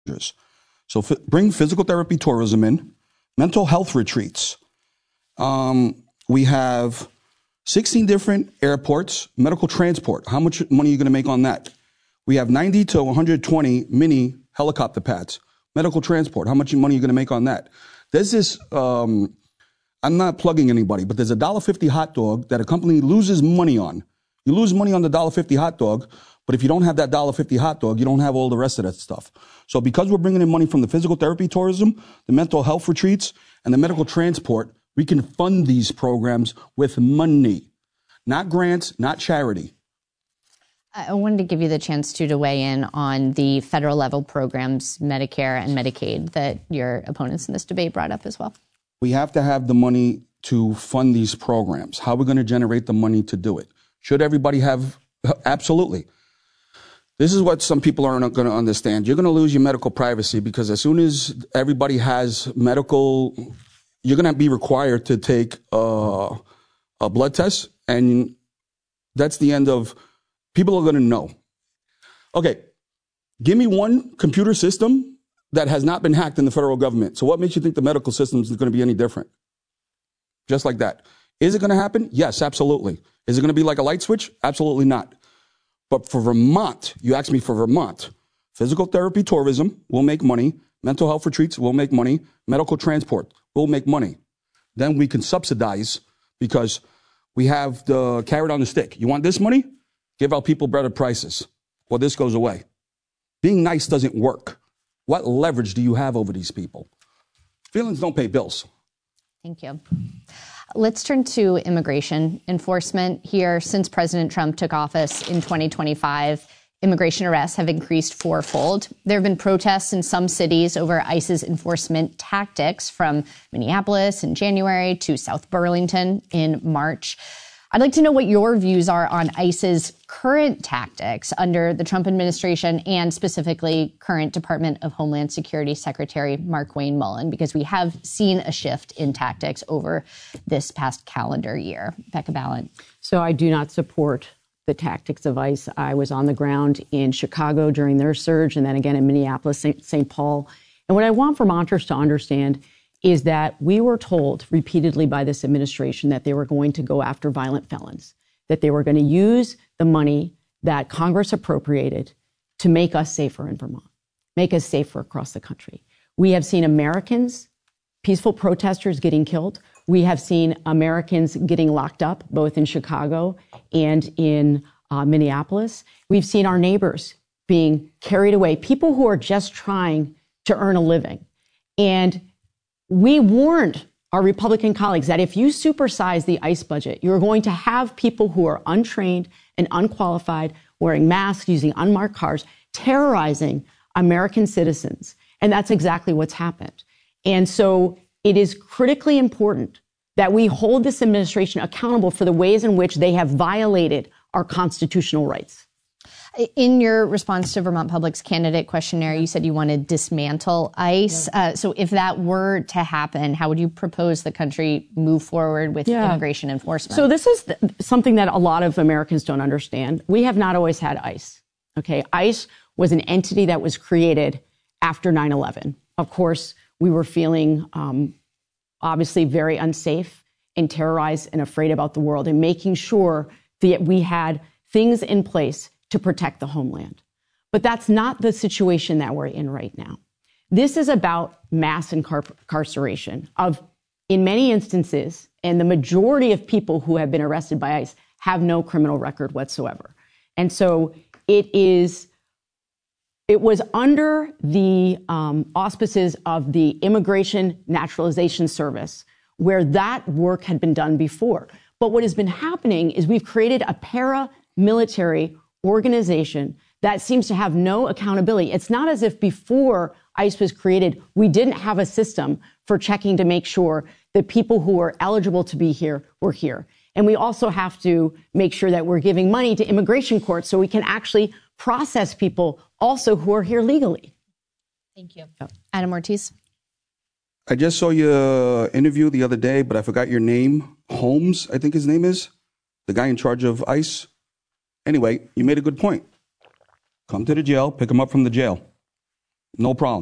So bring physical therapy tourism in, mental health retreats. We have 16 different airports, medical transport. How much money are you going to make on that? We have 90 to 120 mini helicopter pads, medical transport. How much money are you going to make on that? There's this, I'm not plugging anybody, but there's a $1.50 hot dog that a company loses money on. You lose money on the $1.50 hot dog, but if you don't have that $1.50 hot dog, you don't have all the rest of that stuff. So because we're bringing in money from the physical therapy tourism, the mental health retreats, and the medical transport, we can fund these programs with money, not grants, not charity. I wanted to give you the chance to weigh in on the federal level programs, Medicare and Medicaid, that your opponents in this debate brought up as well. We have to have the money to fund these programs. How are we going to generate the money to do it? Should everybody have? Absolutely. This is what some people are not going to understand. You're going to lose your medical privacy because as soon as everybody has medical, you're going to be required to take a blood test, and that's the end of, people are going to know. Okay, give me one computer system that has not been hacked in the federal government. So what makes you think the medical system is going to be any different? Just like that. Is it going to happen? Yes, absolutely. Is it going to be like a light switch? Absolutely not. But for Vermont, you asked me for Vermont, physical therapy tourism will make money, mental health retreats will make money, medical transport will make money. Then we can subsidize because we have the carrot on the stick. You want this money? Give our people better prices. Well, this goes away. Being nice doesn't work. What leverage do you have over these people? Feelings don't pay bills. Thank you. Let's turn to immigration enforcement here. Since President Trump took office in 2025, immigration arrests have increased fourfold. There have been protests in some cities over ICE's enforcement tactics, from Minneapolis in January to South Burlington in March. I'd like to know what your views are on ICE's current tactics under the Trump administration and specifically current Department of Homeland Security Secretary Markwayne Mullin, because we have seen a shift in tactics over this past calendar year. Becca Balint. So I do not support the tactics of ICE. I was on the ground in Chicago during their surge and then again in Minneapolis, St. Paul. And what I want Vermonters to understand is that we were told repeatedly by this administration that they were going to go after violent felons, that they were going to use the money that Congress appropriated to make us safer in Vermont, make us safer across the country. We have seen Americans, peaceful protesters getting killed. We have seen Americans getting locked up, both in Chicago and in Minneapolis. We've seen our neighbors being carried away, people who are just trying to earn a living. And we warned our Republican colleagues that if you supersize the ICE budget, you're going to have people who are untrained and unqualified, wearing masks, using unmarked cars, terrorizing American citizens. And that's exactly what's happened. And so it is critically important that we hold this administration accountable for the ways in which they have violated our constitutional rights. In your response to Vermont Public's candidate questionnaire, you said you want to dismantle ICE. So if that were to happen, how would you propose the country move forward with immigration enforcement? So this is something that a lot of Americans don't understand. We have not always had ICE. Okay, ICE was an entity that was created after 9/11. Of course, we were feeling obviously very unsafe and terrorized and afraid about the world, and making sure that we had things in place to protect the homeland. But that's not the situation that we're in right now. This is about mass incarceration of, in many instances, and the majority of people who have been arrested by ICE have no criminal record whatsoever. And so it was under the auspices of the Immigration Naturalization Service where that work had been done before. But what has been happening is we've created a paramilitary organization that seems to have no accountability. It's not as if before ICE was created, we didn't have a system for checking to make sure that people who are eligible to be here were here. And we also have to make sure that we're giving money to immigration courts so we can actually process people also who are here legally. Thank you. Adam Ortiz. I just saw your interview the other day, but I forgot your name. Holmes, I think his name is, the guy in charge of ICE. Anyway, you made a good point. Come to the jail, pick him up from the jail. No problem.